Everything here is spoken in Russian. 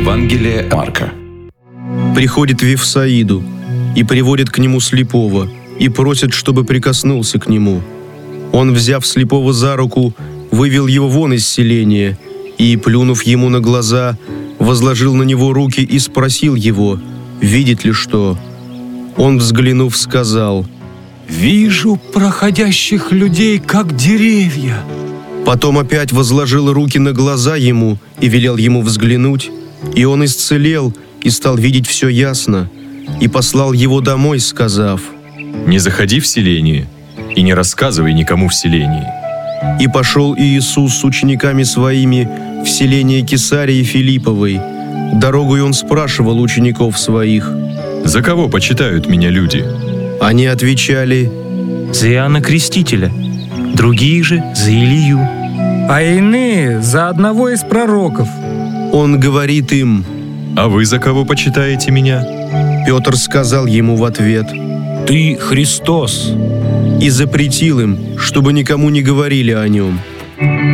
Евангелие Марка. Приходит в Вифсаиду, и приводит к нему слепого, и просит, чтобы прикоснулся к нему. Он, взяв слепого за руку, вывел его вон из селения, и, плюнув ему на глаза, возложил на него руки и спросил его, видит ли что. Он, взглянув, сказал: «Вижу проходящих людей, как деревья». Потом опять возложил руки на глаза ему и велел ему взглянуть, и он исцелел и стал видеть все ясно, и послал его домой, сказав: «Не заходи в селение и не рассказывай никому в селении». И пошел Иисус с учениками своими в селение Кесарии Филипповой. Дорогой он спрашивал учеников своих: «За кого почитают меня люди?» Они отвечали: за Иоанна Крестителя, другие же за Илию, А иные за одного из пророков. Он говорит им: «А вы за кого почитаете меня?» Петр сказал ему в ответ: ты Христос. и запретил им, чтобы никому не говорили о нем.